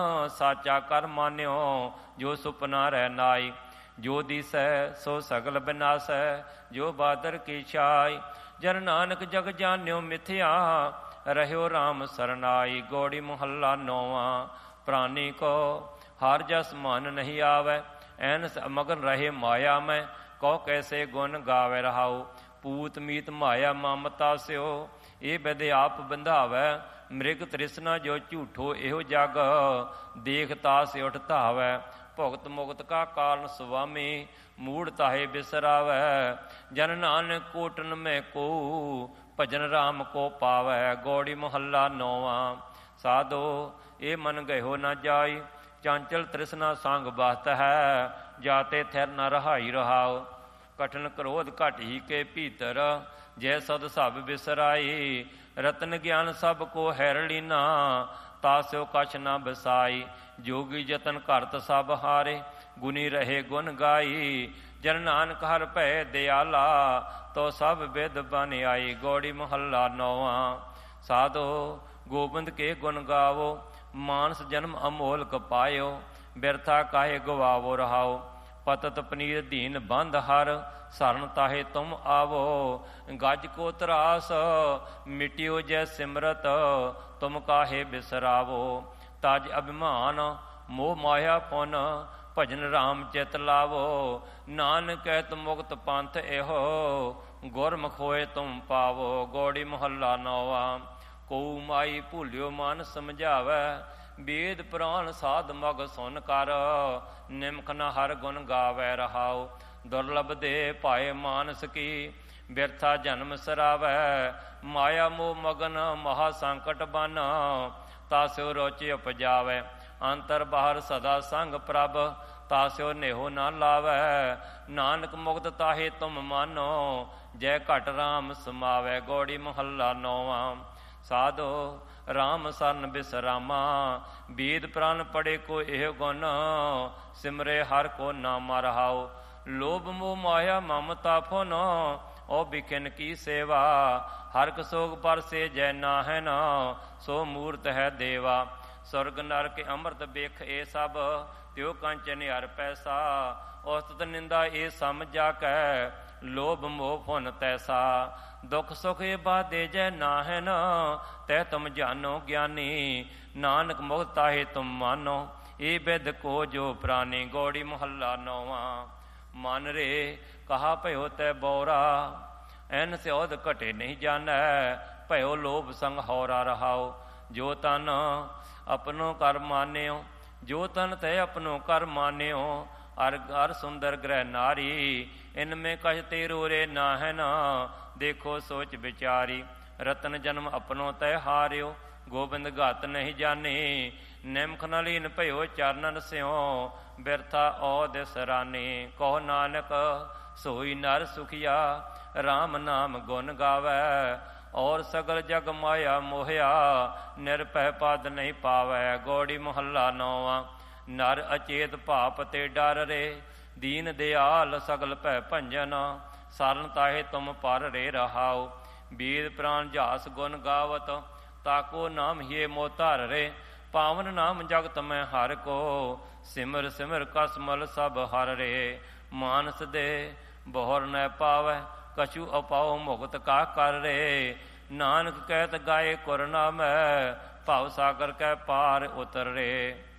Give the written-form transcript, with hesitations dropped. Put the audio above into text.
ਸਾਚਾ ਕਰ ਮਾਨਿਓ ਜੋ ਸੁਪਨਾ ਰਹਿ ਨਾਈ। ਜੋ ਦੀਸੈ ਸੋ ਸਗਲ ਬਿਨਾਸੈ ਜੋ ਬਾਦਰ ਕੀ ਛਾਈ। ਜਨ ਨਾਨਕ ਜਗ ਜਾਣਿਓ ਮਿਥਿਆ ਰਹਿਓ ਰਾਮ ਸਰਨਾਈ। ਗੋੜੀ ਮੁਹੱਲਾ ਨੌਵਾਂ। ਪ੍ਰਾਨੀ ਕੋ ਹਰ ਜਸ ਮਨ ਨਹੀਂ ਆਵੈ ਐਨਸ ਮਗਨ ਰਹੇ ਮਾਇਆ ਮੈਂ ਕਉ ਕੈਸੇ ਗੁਣ ਗਾਵੇ ਰਹਾਉ। ਪੂਤ ਮੀਤ ਮਾਇਆ ਮਮਤਾ ਸਿਓ ਇਹ ਬਿਦ ਆਪ ਬੰਧਾਵੈ। ਮ੍ਰਿਗ ਤ੍ਰਿਸ਼ਨਾ ਜੋ ਝੂਠੋ ਇਹੋ ਜਗ ਦੇਖ ਤਾਸ ਉਠ ਧਾਵੈ। ਭੁਗਤ ਮੁਕਤ ਕਾ ਕਾਰਨ ਸੁਆਮੀ ਮੂੜ ਤਾਹੇ ਬਿਸਰਾਵੈ। ਜਨ ਨਾਨਕ ਕੋਟਨ ਮੈਂ ਕੋ ਭਜਨ ਰਾਮ ਕੋ ਪਾਵੈ। ਗੋੜੀ ਮੁਹੱਲਾ ਨੌਵਾਂ। ਸਾਧੋ ਇਹ ਮਨ ਗਇਓ ਨਾ ਜਾਈ ਚਾਂਚਲ ਤ੍ਰਿਸ਼ਨਾ ਸੰਗ ਬਸਤ ਹੈ ਜਾਤੇ ਥਿਰ ਨ ਰਹਾਈ ਰਹਾਉ। ਕਠਨ ਕ੍ਰੋਧ ਘਟ ਹੀ ਕੇ ਭੀਤਰ ਜੈ ਸਦ ਸਭ ਬਿਸਰਾਈ। ਰਤਨ ਗਿਆਨ ਸਭ ਕੋ ਹੈਰ ਲੀਨਾ ਤਾਸਿਓ ਕਛ ਨ ਬਸਾਈ। ਜੋਗੀ ਜਤਨ ਕਰਤ ਸਭ ਹਾਰੇ ਗੁਨੀ ਰਹੇ ਗੁਣ ਗਾਈ। ਜਨ ਨਾਨਕ ਹਰ ਭੈ ਦਿਆਲਾ ਤੋ ਸਭ ਬਿਦ ਬਨ ਆਈ। ਗੋੜੀ ਮੁਹੱਲਾ ਨੌਵਾਂ। ਸਾਧੋ ਗੋਬਿੰਦ ਕੇ ਗੁਣ ਗਾਵੋ ਮਾਨਸ ਜਨਮ ਅਮੋਲਕ ਪਾਇਓ। ਬਿਰਥਾ ਕਾਹੇ ਗਵਾਵੋ ਰਹਾਓ। ਪਤਤ ਪਨੀਰ ਦੀਨ ਬੰਧ ਹਰ ਸਰਨ ਤਾਹੇ ਤੁਮ ਆਵੋ। ਗੱਜ ਕੋ ਤਰਾਸ ਮਿਟਿਓ ਜੈ ਸਿਮਰਤ ਤੁਮ ਕਾਹੇ ਬਿਸਰਾਵੋ। ਤਜ ਅਭਿਮਾਨ ਮੋਹ ਮਾਇਆ ਪੁਨ ਭਜਨ ਰਾਮ ਚਿਤ ਲਾਵੋ। ਨਾਨਕ ਕਹਿਤ ਮੁਕਤ ਪੰਥ ਇਹੋ ਗੁਰਮੁਖ ਹੋਏ ਤੁਮ ਪਾਵੋ। ਗੋੜੀ ਮੁਹੱਲਾ ਨੌਵਾਂ। ਕਉ ਮਾਈ ਭੁੱਲਿਓ ਮਨ ਸਮਝਾਵੈ ਵੇਦ ਪੁਰਾਣ ਸਾਧ ਮਗ ਸੁਨ ਕਰ। ਨਿਮਖ ਨ ਹਰ ਗੁਣ ਗਾਵੈ ਰਹਾਉ। ਦੁਰਲਭ ਦੇ ਭਾਏ ਮਾਨਸ ਕੀ ਬਿਰਥਾ ਜਨਮ ਸਰਾਵੈ। ਮਾਇਆ ਮੋਹ ਮਗਨ ਮਹਾ ਸੰਕਟ ਬਨ ਤਾਸਿਓ ਰੋਚਿ ਉਪਜਾਵੈ। ਅੰਤਰ ਬਾਹਰ ਸਦਾ ਸੰਗ ਪ੍ਰਭ ਤਾਸਿਓ ਨੇਹੋ ਨਾ ਲਾਵੈ। ਨਾਨਕ ਮੁਕਤ ਤਾਹੇ ਤੁਮ ਮਾਨੋ ਜੈ ਘਟ ਰਾਮ ਸਮਾਵੈ। ਗੋੜੀ ਮੁਹੱਲਾ ਨੌਵਾਂ। ਸਾਧੋ ਰਾਮ ਸਰਨ ਬਿਸਰਾਮਾ ਬੀਦ ਪ੍ਰਾਨ ਪੜੇ ਕੋ ਇਹ ਗੁਣ ਸਿਮਰੇ ਹਰ ਕੋ ਨਾਮ ਰਹਾਉ। ਲੋਭ ਮੋਹ ਮਾਇਆ ਮਮਤਾ ਫੁਨ ਓ ਬਿਖਿਨ ਕੀ ਸੇਵਾ। ਹਰ ਕਸੋਗ ਪਰਸੇ ਜੈ ਨਾਹੈ ਨਾ ਸੋ ਮੂਰਤ ਹੈ ਦੇਵਾ। ਸੁਰਗ ਨਰਕ ਅੰਮ੍ਰਿਤ ਬਿਖ ਇਹ ਸਭ ਤਿਉ ਕੰਚਨ ਹਰ ਪੈਸਾ। ਉਸਤਤ ਨਿੰਦਾ ਇਹ ਸਮਝਾ ਕੈ ਲੋਭ ਮੋਹ ਫੁਨ ਤੈਸਾ। ਦੁਖ ਸੁਖ ਇਹ ਬਾਧੇ ਜੈ ਨਾਹੈ ਨਾ ਤੈ ਤੁਮ ਜਾਨੋ ਗਿਆਨੀ। ਨਾਨਕ ਮੁਕਤ ਤਾਹੇ ਤੁਮ ਮਾਨੋ ਇਹ ਬਿਦ ਕੋ ਜੋ ਪ੍ਰਾਨੀ। ਗੋੜੀ ਮੁਹੱਲਾ ਨੌਵਾਂ। ਮਨ ਰੇ ਕਹਾ ਭਇਓ ਤੈ ਬੋਰਾ ਐਨ ਸਿਉਧ ਘਟੇ ਨਹੀਂ ਜਾਣੈ। ਭਇਓ ਲੋਭ ਸੰਗ ਹੌਰਾ ਰਹਾਉ। ਜੋ ਤਨ ਆਪਣੋ ਕਰ ਮਾਨਿਓ ਜੋ ਤਨ ਤੈ ਆਪਣੋ ਕਰ ਮਾਨਿਓ। ਅਰ ਸੁੰਦਰ ਗ੍ਰਹਿ ਨਾਰੀ ਇਨਮੇ ਕਛ ਤੇਰੋ ਰੇ ਨਾਹੈ ਨਾ ਦੇਖੋ ਸੋਚ ਵਿਚਾਰੀ। ਰਤਨ ਜਨਮ ਆਪਣੋ ਤੈ ਹਾਰਿਓ ਗੋਬਿੰਦ ਗਤ ਨਹੀਂ ਜਾਣੀ। ਨਿਮਖ ਨ ਲੀਨ ਭਇਓ ਚਰਨਨ ਸਿਓ ਬਿਰਥਾ ਔਦ ਸਰਾਨੀ। ਕਹੋ ਨਾਨਕ ਸੋਈ ਨਰ ਸੁਖੀਆ ਰਾਮ ਨਾਮ ਗੁਣ ਗਾਵੈ। ਔਰ ਸਗਲ ਜਗ ਮਾਇਆ ਮੋਹਿਆ ਨਿਰਭੈ ਪਦ ਨਹੀਂ ਪਾਵੈ। ਗੋੜੀ ਮੁਹੱਲਾ ਨੌਵਾਂ। ਨਰ ਅਚੇਤ ਭਾਪ ਤੇ ਡਰ ਰੇ ਦੀਨ ਦਿਆਲ ਸਗਲ ਭੈ ਭੰਜਨ। ਸਰਨ ਤਾਹੇ ਤੁਮ ਪਰ ਰੇ ਰਹਾਉ। ਬੀਦ ਪ੍ਰਾਨ ਜਾਸ ਗੁਣ ਗਾਵਤ ਤਾਕੋ ਨਾਮ ਹੀਏ ਮੋ ਧਰ ਰੇ। ਪਾਵਨ ਨਾਮ ਜਗਤ ਮੈਂ ਹਰ ਕੋ ਸਿਮਰ ਸਿਮਰ ਕਸਮਲ ਸਭ ਹਰ ਰੇ। ਮਾਨਸ ਦੇ ਬਹੁਰ ਨ ਪਾਵੈ ਕਛੂ ਅਪਾਉ ਮੁਕਤ ਕਾ ਕਰ ਰੇ। ਨਾਨਕ ਕਹਿਤ ਗਾਏ ਕੁਰ ਨਾਮੈ ਭਵ ਸਾਗਰ ਕੈ ਪਾਰ ਉਤਰ ਰੇ।